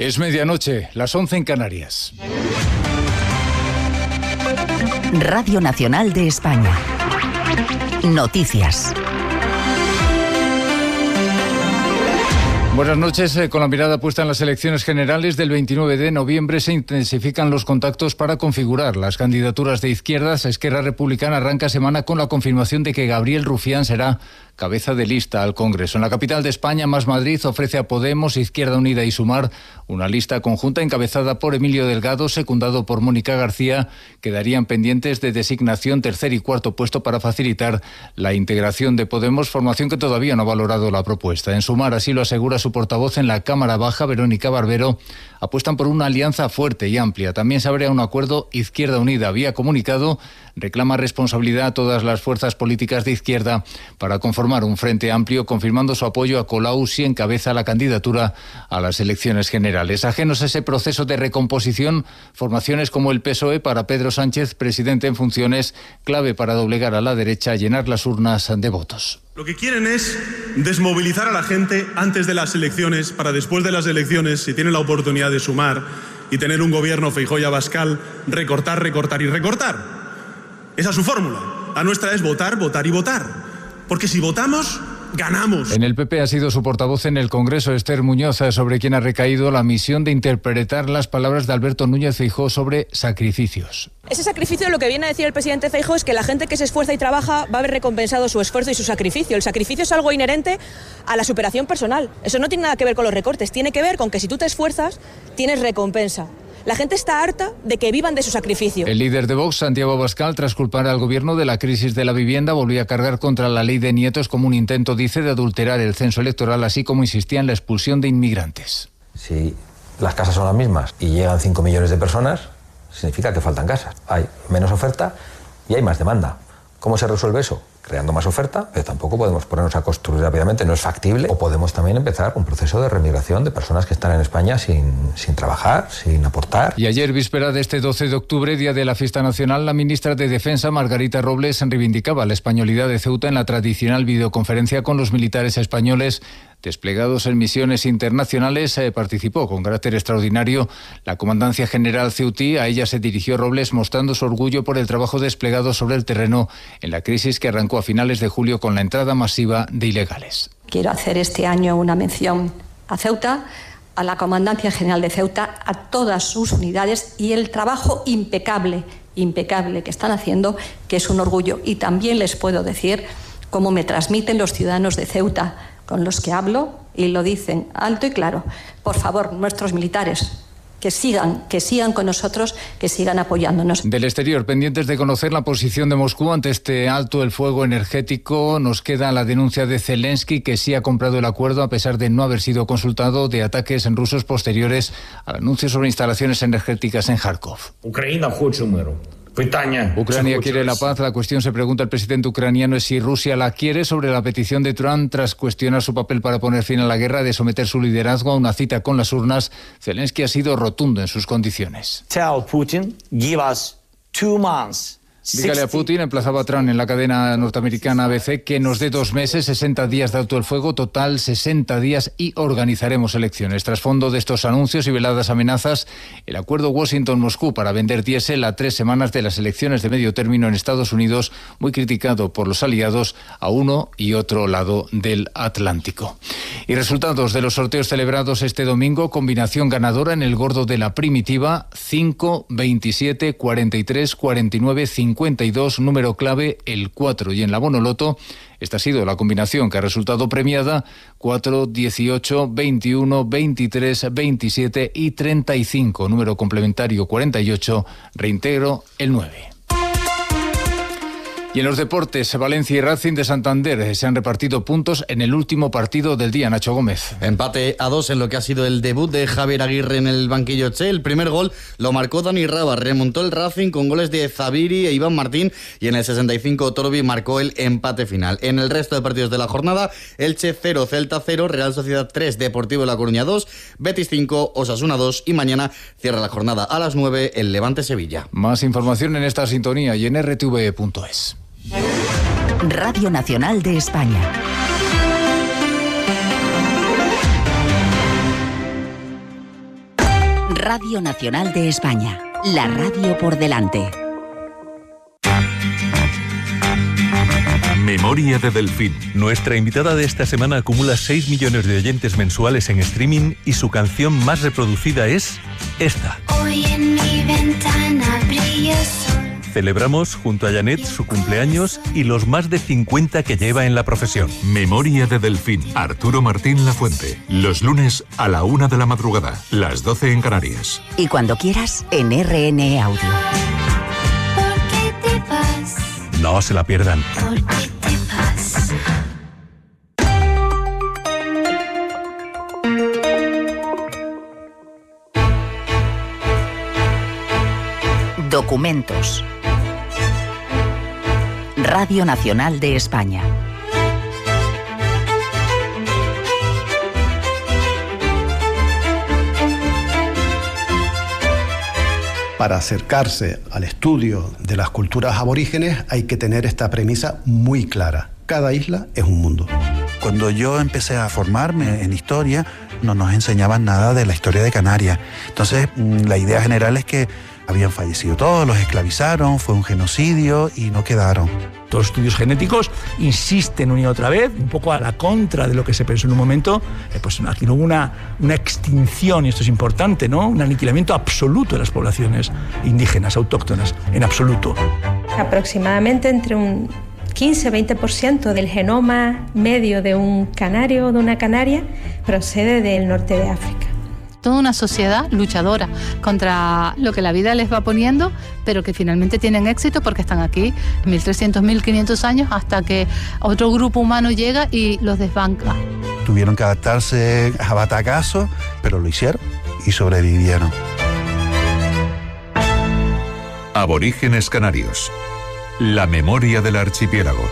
Es medianoche, las 11 en Canarias. Radio Nacional de España. Noticias. Buenas noches. Con la mirada puesta en las elecciones generales del 29 de noviembre se intensifican los contactos para configurar las candidaturas de izquierdas. Esquerra Republicana arranca semana con la confirmación de que Gabriel Rufián será cabeza de lista al Congreso. En la capital de España, Más Madrid ofrece a Podemos, Izquierda Unida y Sumar una lista conjunta encabezada por Emilio Delgado, secundado por Mónica García. Quedarían pendientes de designación tercer y cuarto puesto para facilitar la integración de Podemos, formación que todavía no ha valorado la propuesta. En Sumar, así lo asegura su portavoz en la Cámara Baja, Verónica Barbero, apuestan por una alianza fuerte y amplia. También se abre a un acuerdo Izquierda Unida. Vía comunicado, reclama responsabilidad a todas las fuerzas políticas de izquierda para conformar un frente amplio, confirmando su apoyo a Colau si encabeza la candidatura a las elecciones generales. Ajenos a ese proceso de recomposición, formaciones como el PSOE para Pedro Sánchez, presidente en funciones, clave para doblegar a la derecha, llenar las urnas de votos. Lo que quieren es desmovilizar a la gente antes de las elecciones, para después de las elecciones, si tienen la oportunidad de sumar y tener un gobierno Feijóo y Abascal, recortar, recortar y recortar. Esa es su fórmula. La nuestra es votar, votar y votar. Porque si votamos, ganamos. En el PP ha sido su portavoz en el Congreso, Esther Muñoz, sobre quien ha recaído la misión de interpretar las palabras de Alberto Núñez Feijóo sobre sacrificios. Ese sacrificio, lo que viene a decir el presidente Feijóo es que la gente que se esfuerza y trabaja va a ver recompensado su esfuerzo y su sacrificio. El sacrificio es algo inherente a la superación personal. Eso no tiene nada que ver con los recortes, tiene que ver con que si tú te esfuerzas, tienes recompensa. La gente está harta de que vivan de su sacrificio. El líder de Vox, Santiago Abascal, tras culpar al gobierno de la crisis de la vivienda, volvió a cargar contra la ley de nietos como un intento, dice, de adulterar el censo electoral, así como insistía en la expulsión de inmigrantes. Si las casas son las mismas y llegan 5 millones de personas, significa que faltan casas. Hay menos oferta y hay más demanda. ¿Cómo se resuelve eso? Creando más oferta, pero tampoco podemos ponernos a construir rápidamente, no es factible. O podemos también empezar un proceso de remigración de personas que están en España sin trabajar, sin aportar. Y ayer, víspera de este 12 de octubre, día de la fiesta nacional, la ministra de Defensa, Margarita Robles, reivindicaba la españolidad de Ceuta en la tradicional videoconferencia con los militares españoles desplegados en misiones internacionales. Participó con carácter extraordinario la Comandancia General ceutí. A ella se dirigió Robles mostrando su orgullo por el trabajo desplegado sobre el terreno en la crisis que arrancó a finales de julio con la entrada masiva de ilegales. Quiero hacer este año una mención a Ceuta, a la Comandancia General de Ceuta, a todas sus unidades y el trabajo impecable que están haciendo, que es un orgullo. Y también les puedo decir cómo me transmiten los ciudadanos de Ceuta con los que hablo y lo dicen alto y claro. Por favor, nuestros militares, que sigan con nosotros, que sigan apoyándonos. Del exterior, pendientes de conocer la posición de Moscú ante este alto el fuego energético, nos queda la denuncia de Zelensky, que sí ha comprado el acuerdo a pesar de no haber sido consultado, de ataques en rusos posteriores al anuncio sobre instalaciones energéticas en Kharkov. Ucrania quiere la paz. La cuestión, se pregunta el presidente ucraniano, es si Rusia la quiere. Sobre la petición de Trump, tras cuestionar su papel para poner fin a la guerra, de someter su liderazgo a una cita con las urnas, Zelensky ha sido rotundo en sus condiciones. Tell Putin, give us 2 months. Dígale a Putin, emplazaba a Trump en la cadena norteamericana ABC, que nos dé 2 meses, 60 días de alto el fuego, total 60 días y organizaremos elecciones. Trasfondo de estos anuncios y veladas amenazas, el acuerdo Washington-Moscú para vender diésel a 3 semanas de las elecciones de medio término en Estados Unidos, muy criticado por los aliados a uno y otro lado del Atlántico. Y resultados de los sorteos celebrados este domingo, combinación ganadora en el gordo de la primitiva, 5, 27, 43, 49, 52, número clave el 4, y en la Bonoloto esta ha sido la combinación que ha resultado premiada: 4, 18, 21, 23, 27 y 35, número complementario 48, reintegro el 9. Y en los deportes, Valencia y Racing de Santander se han repartido puntos en el último partido del día. Nacho Gómez. Empate a 2 en lo que ha sido el debut de Javier Aguirre en el banquillo Che. El primer gol lo marcó Dani Raba, remontó el Racing con goles de Zabiri e Iván Martín, y en el 65 Torbi marcó el empate final. En el resto de partidos de la jornada, Elche 0, Celta 0, Real Sociedad 3, Deportivo La Coruña 2, Betis 5, Osasuna 2, y mañana cierra la jornada a las 9 el Levante Sevilla. Más información en esta sintonía y en rtv.es. Radio Nacional de España. Radio Nacional de España. La radio por delante. Memoria de Delfín. Nuestra invitada de esta semana acumula 6 millones de oyentes mensuales en streaming y su canción más reproducida es esta. Hoy en mi ventana brilla el sol. Celebramos junto a Janet su cumpleaños y los más de 50 que lleva en la profesión. Memoria de Delfín. Arturo Martín Lafuente. Los lunes a la 1 de la madrugada, las 12 en Canarias. Y cuando quieras, en RN Audio. ¿Por qué te vas? No se la pierdan. ¿Por qué te vas? Documentos. Radio Nacional de España. Para acercarse al estudio de las culturas aborígenes hay que tener esta premisa muy clara. Cada isla es un mundo. Cuando yo empecé a formarme en historia, no nos enseñaban nada de la historia de Canarias. Entonces, la idea general es que habían fallecido todos, los esclavizaron, fue un genocidio y no quedaron. Los estudios genéticos insisten una y otra vez, un poco a la contra de lo que se pensó en un momento, pues aquí no hubo una extinción, y esto es importante, ¿no? Un aniquilamiento absoluto de las poblaciones indígenas, autóctonas, en absoluto. Aproximadamente entre un 15-20% del genoma medio de un canario o de una canaria procede del norte de África. Toda una sociedad luchadora contra lo que la vida les va poniendo, pero que finalmente tienen éxito porque están aquí 1.300, 1.500 años hasta que otro grupo humano llega y los desbanca. Tuvieron que adaptarse a batacazo, pero lo hicieron y sobrevivieron. Aborígenes canarios. La memoria del archipiélago.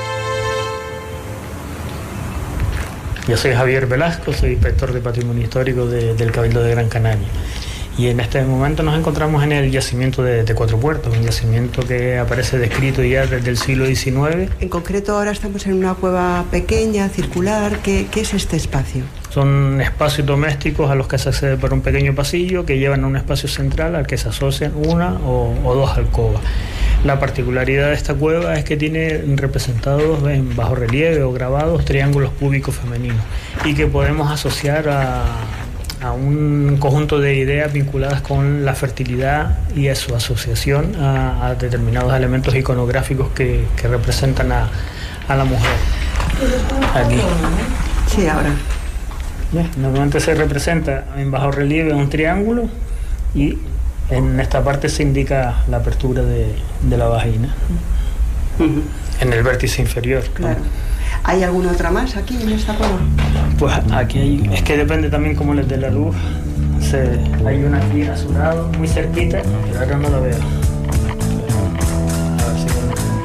Yo soy Javier Velasco, soy inspector de Patrimonio Histórico del Cabildo de Gran Canaria. Y en este momento nos encontramos en el yacimiento de Cuatro Puertos, un yacimiento que aparece descrito ya desde el siglo XIX. En concreto ahora estamos en una cueva pequeña, circular. ¿Qué es este espacio? Son espacios domésticos a los que se accede por un pequeño pasillo que llevan a un espacio central al que se asocian una o dos alcobas. La particularidad de esta cueva es que tiene representados en bajo relieve o grabados triángulos cúbicos femeninos y que podemos asociar a un conjunto de ideas vinculadas con la fertilidad y a su asociación a determinados elementos iconográficos que representan a la mujer. Aquí. Sí, ahora. Normalmente se representa en bajo relieve un triángulo y en esta parte se indica la apertura de la vagina, en el vértice inferior. Claro. ¿Hay alguna otra más aquí en esta cueva? Pues aquí hay, es que depende también cómo les dé la luz. Hay una aquí a su lado, muy cerquita, pero ahora no la veo. A ver si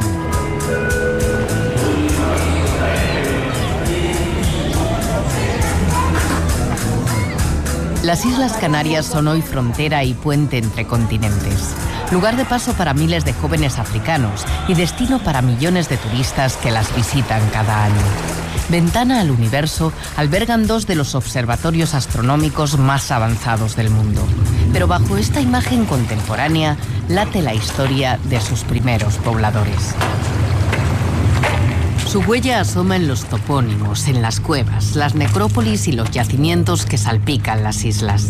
Las Islas Canarias son hoy frontera y puente entre continentes, lugar de paso para miles de jóvenes africanos y destino para millones de turistas que las visitan cada año. Ventana al universo albergan dos de los observatorios astronómicos más avanzados del mundo. Pero bajo esta imagen contemporánea late la historia de sus primeros pobladores. Su huella asoma en los topónimos, en las cuevas, las necrópolis y los yacimientos que salpican las islas.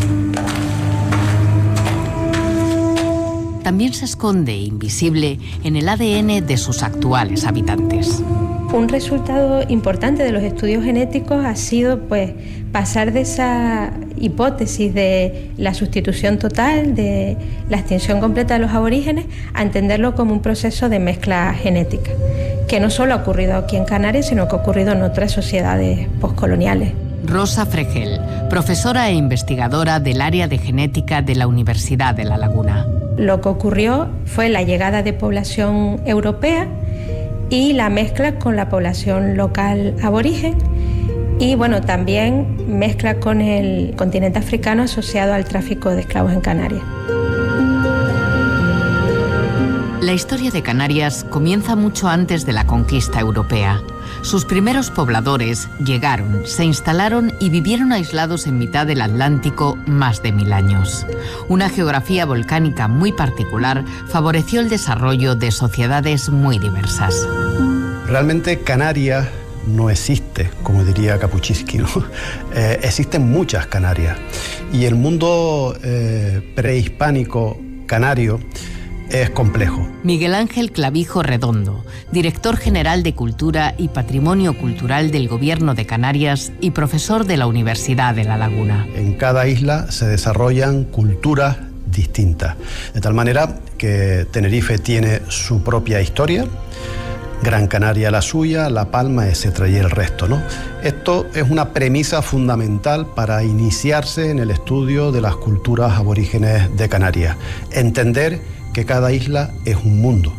También se esconde, invisible, en el ADN de sus actuales habitantes. Un resultado importante de los estudios genéticos ha sido pasar de esa hipótesis de la sustitución total, de la extinción completa de los aborígenes, a entenderlo como un proceso de mezcla genética, que no solo ha ocurrido aquí en Canarias, sino que ha ocurrido en otras sociedades postcoloniales. Rosa Fregel, profesora e investigadora del área de genética de la Universidad de La Laguna. Lo que ocurrió fue la llegada de población europea y la mezcla con la población local aborigen y también mezcla con el continente africano asociado al tráfico de esclavos en Canarias. La historia de Canarias comienza mucho antes de la conquista europea. Sus primeros pobladores llegaron, se instalaron y vivieron aislados en mitad del Atlántico más de 1000 años. Una geografía volcánica muy particular favoreció el desarrollo de sociedades muy diversas. Realmente Canarias no existe, como diría Kapuscinski, ¿no? Existen muchas Canarias. Y el mundo prehispánico canario es complejo. Miguel Ángel Clavijo Redondo, director general de Cultura y Patrimonio Cultural del Gobierno de Canarias y profesor de la Universidad de La Laguna. En cada isla se desarrollan culturas distintas, de tal manera que Tenerife tiene su propia historia, Gran Canaria la suya, La Palma, etcétera, y el resto, ¿no? Esto es una premisa fundamental para iniciarse en el estudio de las culturas aborígenes de Canarias. Entender que cada isla es un mundo.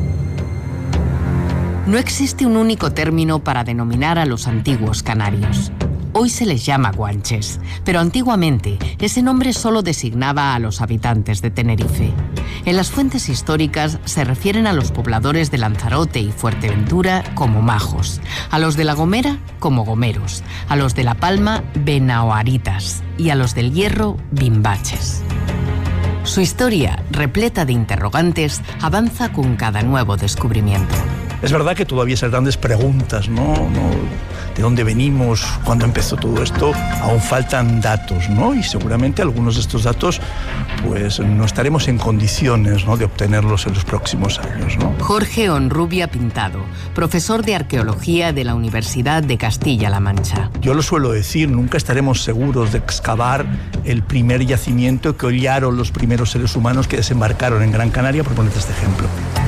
No existe un único término para denominar a los antiguos canarios. Hoy se les llama guanches, pero antiguamente ese nombre solo designaba a los habitantes de Tenerife. En las fuentes históricas se refieren a los pobladores de Lanzarote y Fuerteventura como majos, a los de La Gomera como gomeros, a los de La Palma benaoaritas y a los del Hierro bimbaches. Su historia, repleta de interrogantes, avanza con cada nuevo descubrimiento. Es verdad que todavía esas grandes preguntas, ¿no? ¿De dónde venimos? ¿Cuándo empezó todo esto? Aún faltan datos, ¿no? Y seguramente algunos de estos datos, pues no estaremos en condiciones, ¿no?, de obtenerlos en los próximos años, ¿no? Jorge Honrubia Pintado, profesor de Arqueología de la Universidad de Castilla-La Mancha. Yo lo suelo decir, nunca estaremos seguros de excavar el primer yacimiento que hollaron los primeros seres humanos que desembarcaron en Gran Canaria, por ponerte este ejemplo.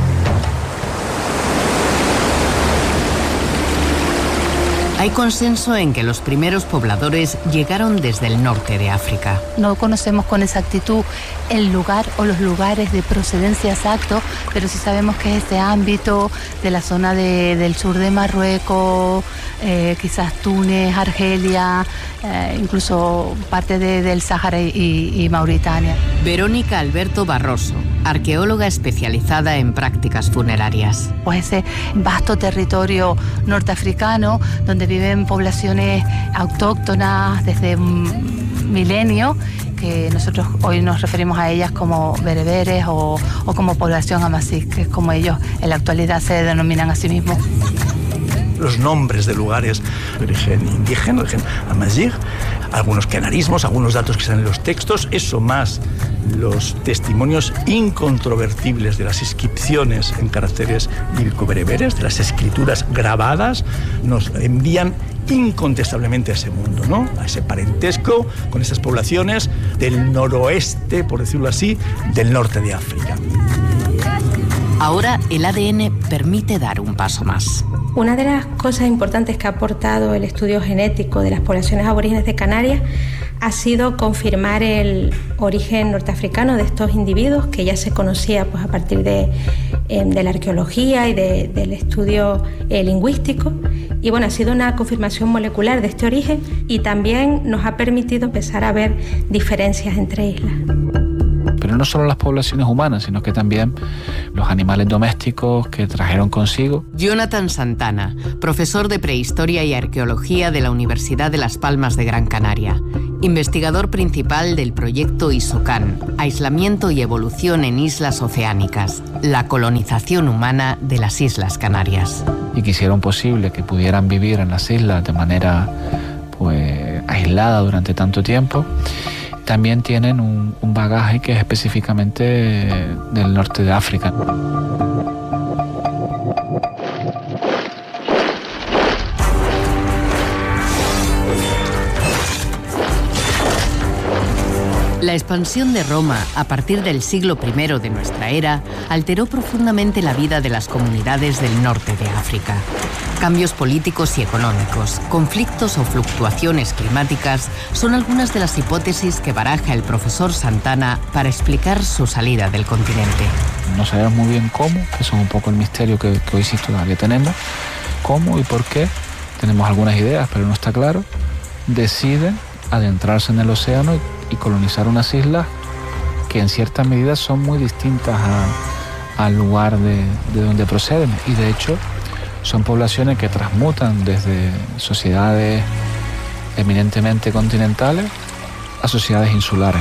Hay consenso en que los primeros pobladores llegaron desde el norte de África. No conocemos con exactitud el lugar o los lugares de procedencia exacto, pero sí sabemos que es este ámbito de la zona del sur de Marruecos, quizás Túnez, Argelia, incluso parte del Sáhara y Mauritania. Verónica Alberto Barroso, arqueóloga especializada en prácticas funerarias. Pues ese vasto territorio norteafricano donde viven poblaciones autóctonas desde milenios, que nosotros hoy nos referimos a ellas como bereberes o como población amazigh, que es como ellos en la actualidad se denominan a sí mismos. Los nombres de lugares de origen indígena, de origen amazigh, algunos canarismos, algunos datos que están en los textos, eso más los testimonios incontrovertibles de las inscripciones en caracteres lírico-bereberes, de las escrituras grabadas, nos envían incontestablemente a ese mundo, ¿no? A ese parentesco con esas poblaciones del noroeste, por decirlo así, del norte de África. Ahora el ADN permite dar un paso más. Una de las cosas importantes que ha aportado el estudio genético de las poblaciones aborígenes de Canarias ha sido confirmar el origen norteafricano de estos individuos, que ya se conocía pues, a partir de la arqueología y del estudio lingüístico. Y bueno, ha sido una confirmación molecular de este origen y también nos ha permitido empezar a ver diferencias entre islas. Pero no solo las poblaciones humanas, sino que también los animales domésticos que trajeron consigo. Jonathan Santana, profesor de Prehistoria y Arqueología de la Universidad de Las Palmas de Gran Canaria, investigador principal del proyecto ISOCAN, Aislamiento y Evolución en Islas Oceánicas, la colonización humana de las Islas Canarias. Y que hicieron posible que pudieran vivir en las islas de manera pues aislada durante tanto tiempo. También tienen un bagaje que es específicamente del norte de África. La expansión de Roma a partir del siglo I de nuestra era alteró profundamente la vida de las comunidades del norte de África. Cambios políticos y económicos, conflictos o fluctuaciones climáticas son algunas de las hipótesis que baraja el profesor Santana para explicar su salida del continente. No sabemos muy bien cómo, eso es un poco el misterio que hoy sí todavía tenemos. Cómo y por qué, tenemos algunas ideas, pero no está claro. Deciden adentrarse en el océano y colonizar unas islas que en cierta medida son muy distintas al lugar de donde proceden. Y de hecho son poblaciones que transmutan desde sociedades eminentemente continentales a sociedades insulares.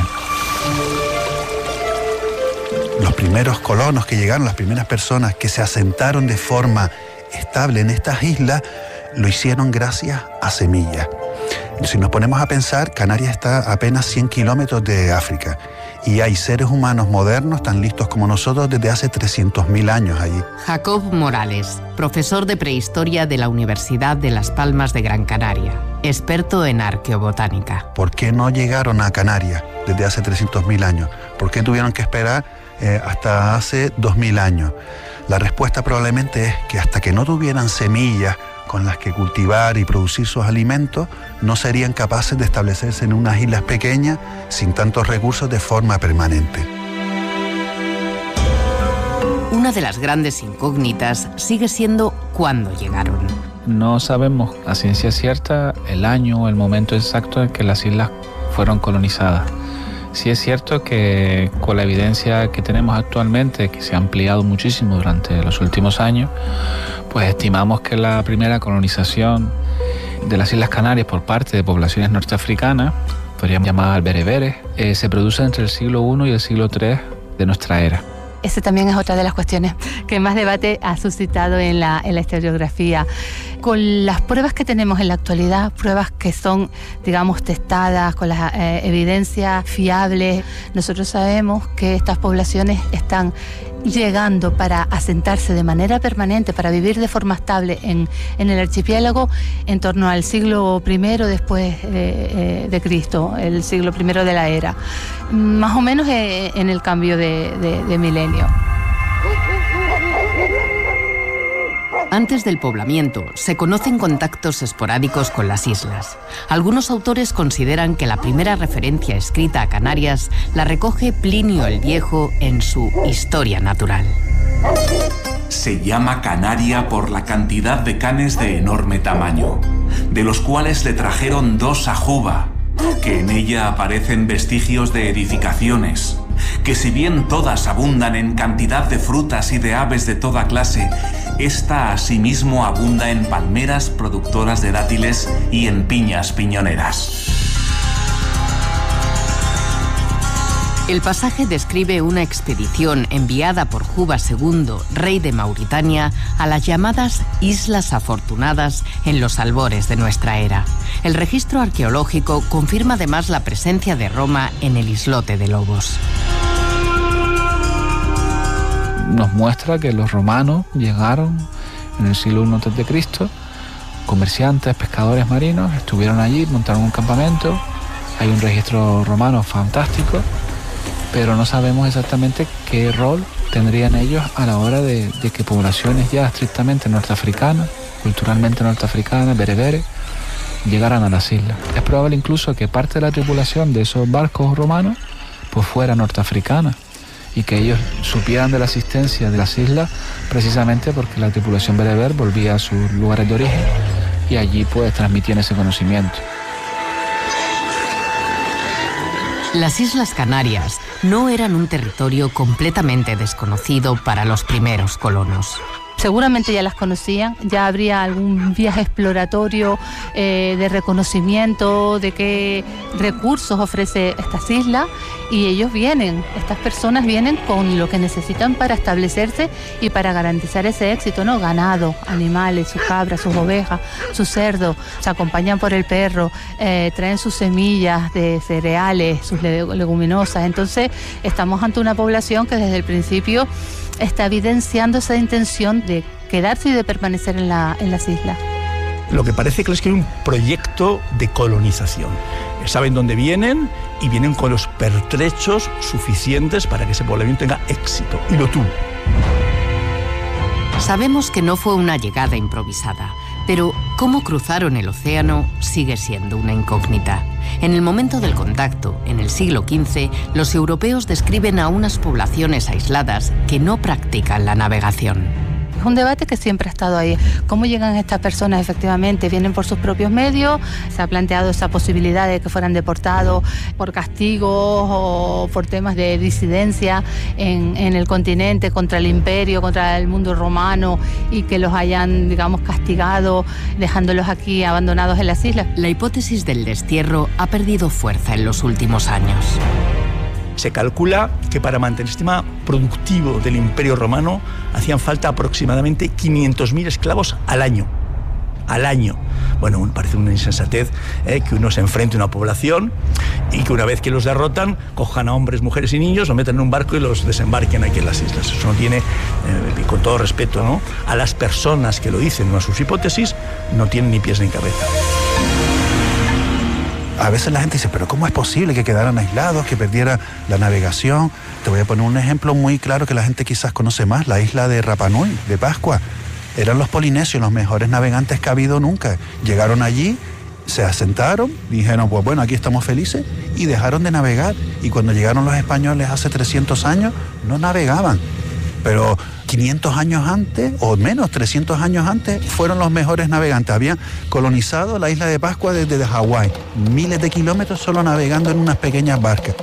Los primeros colonos que llegaron, las primeras personas que se asentaron de forma estable en estas islas, lo hicieron gracias a semillas. Si nos ponemos a pensar, Canarias está a apenas 100 kilómetros de África y hay seres humanos modernos tan listos como nosotros desde hace 300.000 años allí. Jacob Morales, profesor de prehistoria de la Universidad de Las Palmas de Gran Canaria, experto en arqueobotánica. ¿Por qué no llegaron a Canarias desde hace 300.000 años? ¿Por qué tuvieron que esperar hasta hace 2.000 años? La respuesta probablemente es que hasta que no tuvieran semillas con las que cultivar y producir sus alimentos, no serían capaces de establecerse en unas islas pequeñas sin tantos recursos de forma permanente. Una de las grandes incógnitas sigue siendo cuándo llegaron. No sabemos a ciencia cierta el año o el momento exacto en que las islas fueron colonizadas. Sí es cierto que con la evidencia que tenemos actualmente, que se ha ampliado muchísimo durante los últimos años, pues estimamos que la primera colonización de las Islas Canarias por parte de poblaciones norteafricanas, podríamos llamar bereberes, se produce entre el siglo I y el siglo III de nuestra era. Esa también es otra de las cuestiones que más debate ha suscitado en la historiografía. Con las pruebas que tenemos en la actualidad, pruebas que son, digamos, testadas, con las evidencias fiables, nosotros sabemos que estas poblaciones están llegando para asentarse de manera permanente, para vivir de forma estable en el archipiélago en torno al siglo I después de Cristo, el siglo I de la era, más o menos en el cambio de milenio. Antes del poblamiento, se conocen contactos esporádicos con las islas. Algunos autores consideran que la primera referencia escrita a Canarias la recoge Plinio el Viejo en su Historia Natural. Se llama Canaria por la cantidad de canes de enorme tamaño, de los cuales le trajeron 2 a Juba, que en ella aparecen vestigios de edificaciones, que si bien todas abundan en cantidad de frutas y de aves de toda clase, esta asimismo abunda en palmeras productoras de dátiles y en piñas piñoneras. El pasaje describe una expedición enviada por Juba II, rey de Mauritania, a las llamadas Islas Afortunadas en los albores de nuestra era. El registro arqueológico confirma además la presencia de Roma en el islote de Lobos. Nos muestra que los romanos llegaron en el siglo I a.C., comerciantes, pescadores marinos, estuvieron allí, montaron un campamento, hay un registro romano fantástico, pero no sabemos exactamente qué rol tendrían ellos a la hora de que poblaciones ya estrictamente norteafricanas, culturalmente norteafricanas, bereberes, llegaran a las islas. Es probable incluso que parte de la tripulación de esos barcos romanos pues fuera norteafricana y que ellos supieran de la existencia de las islas precisamente porque la tripulación bereber volvía a sus lugares de origen y allí pues transmitían ese conocimiento. Las Islas Canarias no eran un territorio completamente desconocido para los primeros colonos. Seguramente ya las conocían, ya habría algún viaje exploratorio de reconocimiento de qué recursos ofrece estas islas y ellos vienen, estas personas vienen con lo que necesitan para establecerse y para garantizar ese éxito, ¿no? Ganado, animales, sus cabras, sus ovejas, sus cerdos, se acompañan por el perro, traen sus semillas de cereales, sus leguminosas. Entonces estamos ante una población que desde el principio está evidenciando esa intención de quedarse y de permanecer en las islas. Lo que parece claro es que hay un proyecto de colonización. Saben dónde vienen y vienen con los pertrechos suficientes para que ese poblamiento tenga éxito, y lo tuvo. Sabemos que no fue una llegada improvisada, pero cómo cruzaron el océano sigue siendo una incógnita. En el momento del contacto, en el siglo XV, los europeos describen a unas poblaciones aisladas que no practican la navegación. Es un debate que siempre ha estado ahí. ¿Cómo llegan estas personas efectivamente? ¿Vienen por sus propios medios? ¿Se ha planteado esa posibilidad de que fueran deportados por castigos o por temas de disidencia en el continente contra el imperio, contra el mundo romano, y que los hayan, digamos, castigado dejándolos aquí abandonados en las islas? La hipótesis del destierro ha perdido fuerza en los últimos años. Se calcula que para mantener el sistema productivo del Imperio Romano hacían falta aproximadamente 500.000 esclavos al año. Al año. Bueno, parece una insensatez que uno se enfrente a una población y que una vez que los derrotan, cojan a hombres, mujeres y niños, los metan en un barco y los desembarquen aquí en las islas. Eso no tiene, con todo respeto, ¿no?, a las personas que lo dicen, no a sus hipótesis, no tienen ni pies ni cabeza. A veces la gente dice, pero ¿cómo es posible que quedaran aislados, que perdiera la navegación? Te voy a poner un ejemplo muy claro que la gente quizás conoce más, la isla de Rapa Nui, de Pascua. Eran los polinesios los mejores navegantes que ha habido nunca. Llegaron allí, se asentaron, dijeron, pues bueno, aquí estamos felices, y dejaron de navegar. Y cuando llegaron los españoles hace 300 años, no navegaban. Pero 500 años antes, o menos, 300 años antes, fueron los mejores navegantes. Habían colonizado la isla de Pascua desde Hawái. Miles de kilómetros solo navegando en unas pequeñas barcas.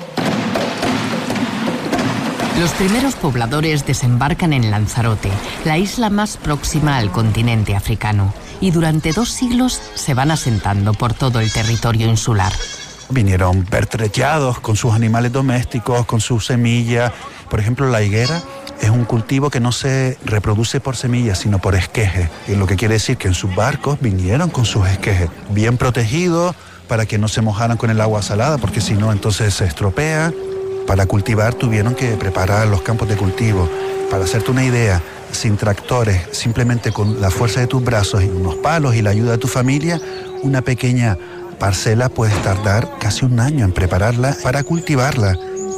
Los primeros pobladores desembarcan en Lanzarote, la isla más próxima al continente africano, y durante 2 siglos se van asentando por todo el territorio insular. Vinieron pertrechados con sus animales domésticos, con sus semillas. Por ejemplo, la higuera es un cultivo que no se reproduce por semillas, sino por esquejes. Y lo que quiere decir que en sus barcos vinieron con sus esquejes, bien protegidos para que no se mojaran con el agua salada, porque si no, entonces se estropea. Para cultivar tuvieron que preparar los campos de cultivo. Para hacerte una idea, sin tractores, simplemente con la fuerza de tus brazos y unos palos y la ayuda de tu familia, una pequeña parcela puedes tardar casi 1 año en prepararla para cultivarla.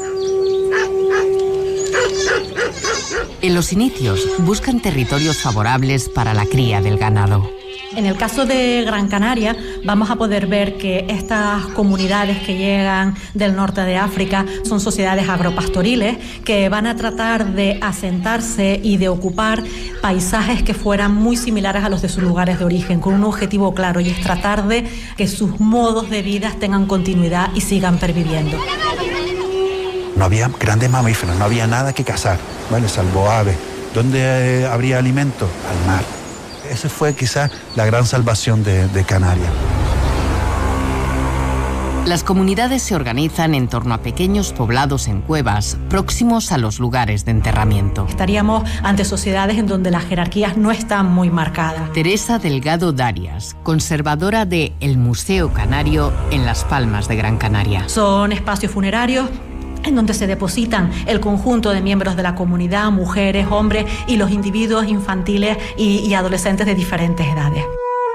En los inicios buscan territorios favorables para la cría del ganado. En el caso de Gran Canaria vamos a poder ver que estas comunidades que llegan del norte de África son sociedades agropastoriles que van a tratar de asentarse y de ocupar paisajes que fueran muy similares a los de sus lugares de origen, con un objetivo claro, y es tratar de que sus modos de vida tengan continuidad y sigan perviviendo. No había grandes mamíferos, no había nada que cazar, ¿vale?, salvo aves. ¿Dónde habría alimento? Al mar. Esa fue quizás la gran salvación de Canarias. Las comunidades se organizan en torno a pequeños poblados en cuevas, próximos a los lugares de enterramiento. Estaríamos ante sociedades en donde las jerarquías no están muy marcadas. Teresa Delgado Darias, conservadora de El Museo Canario en Las Palmas de Gran Canaria. Son espacios funerarios en donde se depositan el conjunto de miembros de la comunidad, mujeres, hombres y los individuos infantiles y adolescentes de diferentes edades.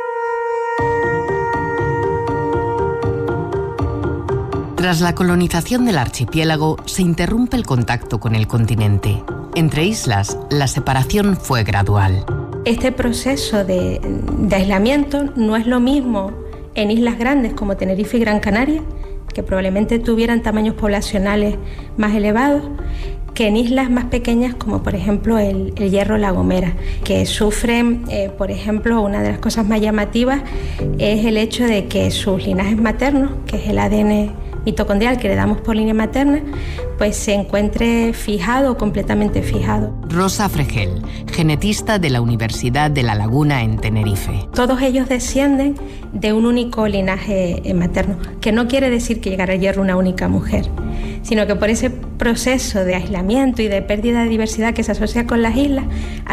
Tras la colonización del archipiélago, se interrumpe el contacto con el continente. Entre islas, la separación fue gradual. Este proceso de aislamiento no es lo mismo en islas grandes como Tenerife y Gran Canaria, que probablemente tuvieran tamaños poblacionales más elevados, que en islas más pequeñas como por ejemplo el Hierro La Gomera, que sufren, por ejemplo, una de las cosas más llamativas es el hecho de que sus linajes maternos, que es el ADN mitocondrial que le damos por línea materna, pues se encuentre fijado o completamente fijado. Rosa Fregel, genetista de la Universidad de La Laguna en Tenerife. Todos ellos descienden de un único linaje materno, que no quiere decir que llegara al Hierro una única mujer, sino que por ese proceso de aislamiento y de pérdida de diversidad que se asocia con las islas,